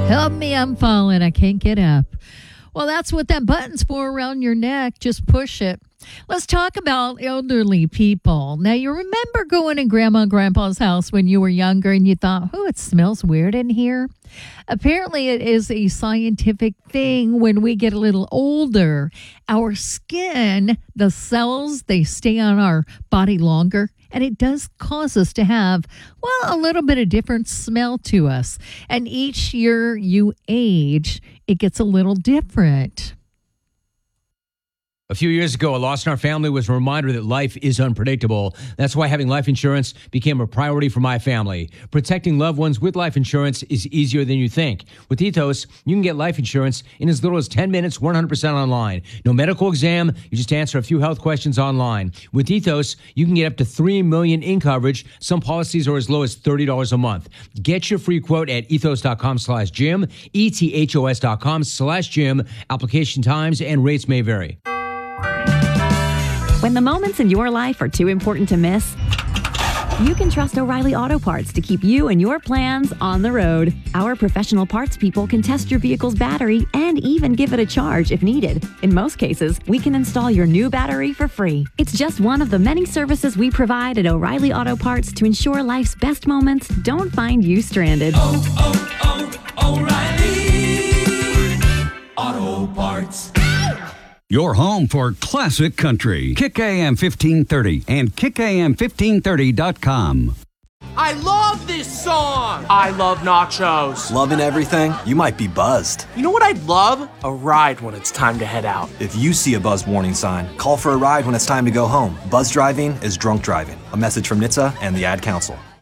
Help me, I'm falling. I can't get up. Well, that's what that button's for around your neck. Just push it. Let's talk about elderly people. Now, you remember going to Grandma and Grandpa's house when you were younger and you thought, oh, it smells weird in here? Apparently, it is a scientific thing. When we get a little older, our skin, the cells, they stay on our body longer. And it does cause us to have, well, a little bit of different smell to us. And each year you age, it gets a little different. A few years ago, a loss in our family was a reminder that life is unpredictable. That's why having life insurance became a priority for my family. Protecting loved ones with life insurance is easier than you think. With Ethos, you can get life insurance in as little as 10 minutes, 100% online. No medical exam, you just answer a few health questions online. With Ethos, you can get up to $3 million in coverage. Some policies are as low as $30 a month. Get your free quote at ethos.com/Jim, ethos.com/Jim. Application times and rates may vary. When the moments in your life are too important to miss, you can trust O'Reilly Auto Parts to keep you and your plans on the road. Our professional parts people can test your vehicle's battery and even give it a charge if needed. In most cases, we can install your new battery for free. It's just one of the many services we provide at O'Reilly Auto Parts to ensure life's best moments don't find you stranded. O'Reilly Auto Parts. Your home for classic country. Kick AM 1530 and kickam1530.com. I love this song! I love nachos. Loving everything? You might be buzzed. You know what I'd love? A ride when it's time to head out. If you see a buzz warning sign, call for a ride when it's time to go home. Buzz driving is drunk driving. A message from NHTSA and the Ad Council.